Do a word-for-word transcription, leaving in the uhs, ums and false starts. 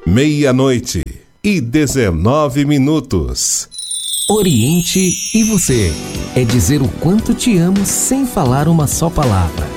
Meia-noite e dezenove minutos. Oriente e você. É dizer o quanto te amo sem falar uma só palavra.